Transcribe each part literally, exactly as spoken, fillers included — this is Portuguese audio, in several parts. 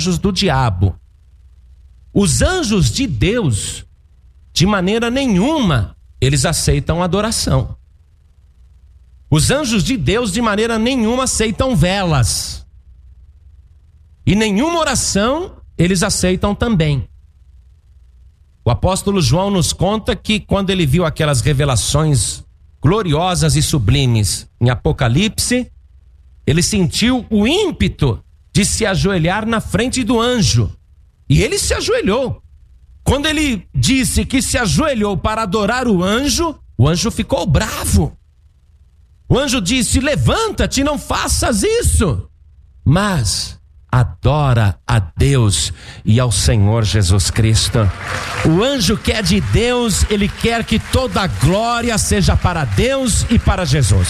anjos do diabo. Os anjos de Deus, de maneira nenhuma, eles aceitam adoração. Os anjos de Deus, de maneira nenhuma, aceitam velas. E nenhuma oração eles aceitam também. O apóstolo João nos conta que quando ele viu aquelas revelações gloriosas e sublimes em Apocalipse, ele sentiu o ímpeto de se ajoelhar na frente do anjo. E ele se ajoelhou. Quando ele disse que se ajoelhou para adorar o anjo, o anjo ficou bravo. O anjo disse: levanta-te, não faças isso, mas adora a Deus e ao Senhor Jesus Cristo. O anjo que é de Deus, ele quer que toda a glória seja para Deus e para Jesus.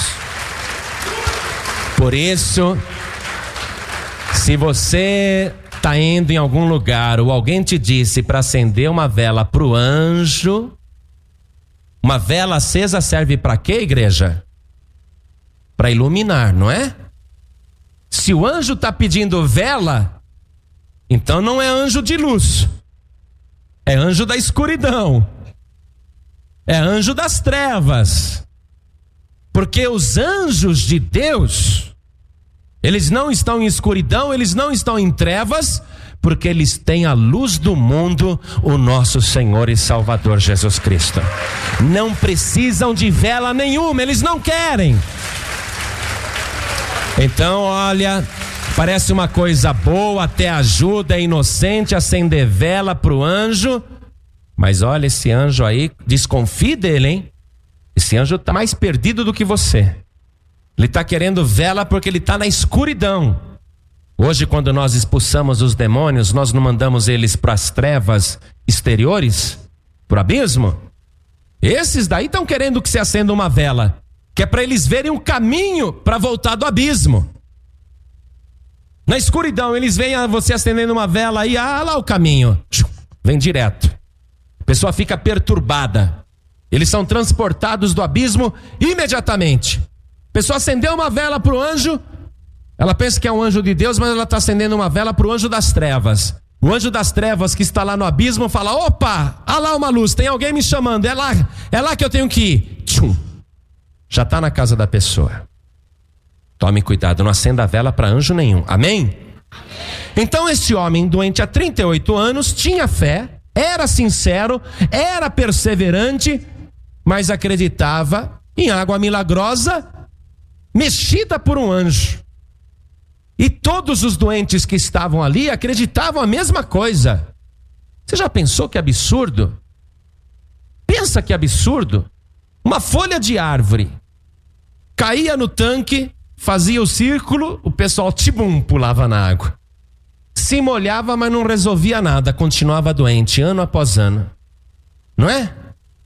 Por isso, se você está indo em algum lugar ou alguém te disse para acender uma vela para o anjo, uma vela acesa serve para quê, igreja? Para iluminar, não é? Se o anjo está pedindo vela, então não é anjo de luz, é anjo da escuridão, é anjo das trevas. Porque os anjos de Deus, eles não estão em escuridão, eles não estão em trevas, porque eles têm a luz do mundo, o nosso Senhor e Salvador Jesus Cristo. Não precisam de vela nenhuma, eles não querem. Então, olha, parece uma coisa boa, até ajuda, é inocente acender vela para o anjo, mas olha, esse anjo aí, desconfie dele, hein? Esse anjo está mais perdido do que você. Ele está querendo vela porque ele está na escuridão. Hoje, quando nós expulsamos os demônios, nós não mandamos eles para as trevas exteriores, para o abismo. Esses daí estão querendo que você acenda uma vela, que é para eles verem um caminho para voltar do abismo. Na escuridão, eles veem você acendendo uma vela aí, ah lá o caminho, vem direto. A pessoa fica perturbada. Eles são transportados do abismo imediatamente. A pessoa acendeu uma vela para o anjo, ela pensa que é um anjo de Deus, mas ela está acendendo uma vela para o anjo das trevas. O anjo das trevas que está lá no abismo fala: opa, há lá uma luz, tem alguém me chamando, é lá, é lá que eu tenho que ir. Tchum. Já está na casa da pessoa. Tome cuidado, não acenda a vela para anjo nenhum. Amém? Então esse homem doente há trinta e oito anos tinha fé, era sincero, era perseverante, mas acreditava em água milagrosa mexida por um anjo. E todos os doentes que estavam ali acreditavam a mesma coisa. Você já pensou que absurdo? Pensa que absurdo. Uma folha de árvore caía no tanque, fazia o círculo, o pessoal tibum, pulava na água. Se molhava, mas não resolvia nada, continuava doente ano após ano. Não é?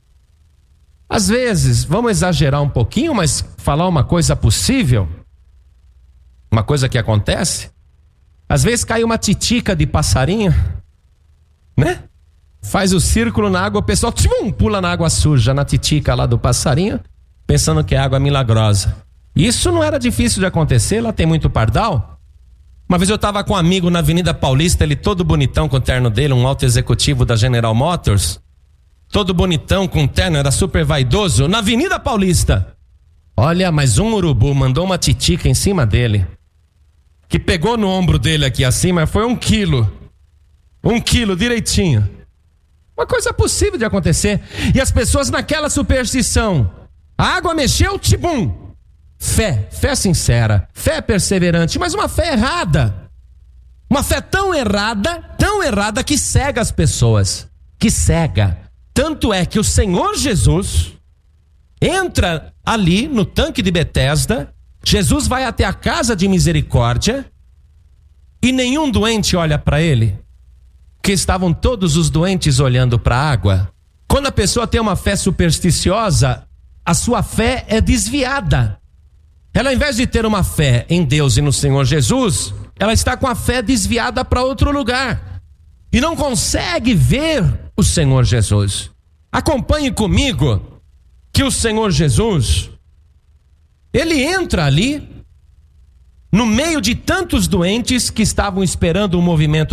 Às vezes, vamos exagerar um pouquinho, mas falar uma coisa possível, uma coisa que acontece. Às vezes cai uma titica de passarinho, né? Faz o círculo na água, o pessoal tchum, pula na água suja, na titica lá do passarinho, pensando que é água milagrosa. Isso não era difícil de acontecer, lá tem muito pardal. Uma vez eu estava com um amigo na Avenida Paulista, ele todo bonitão com o terno dele, um alto executivo da General Motors, todo bonitão com o terno, era super vaidoso, na Avenida Paulista. Olha, mas um urubu mandou uma titica em cima dele, que pegou no ombro dele aqui acima, foi um quilo, um quilo direitinho. Uma coisa possível de acontecer. E as pessoas naquela superstição, a água mexeu, tibum. Fé, fé sincera, fé perseverante, mas uma fé errada. Uma fé tão errada, tão errada que cega as pessoas. Que cega. Tanto é que o Senhor Jesus entra ali no tanque de Betesda, Jesus vai até a casa de misericórdia e nenhum doente olha para ele. Que estavam todos os doentes olhando para a água. Quando a pessoa tem uma fé supersticiosa, a sua fé é desviada. Ela, ao invés de ter uma fé em Deus e no Senhor Jesus, ela está com a fé desviada para outro lugar e não consegue ver o Senhor Jesus. Acompanhe comigo que o Senhor Jesus, ele entra ali no meio de tantos doentes que estavam esperando o movimento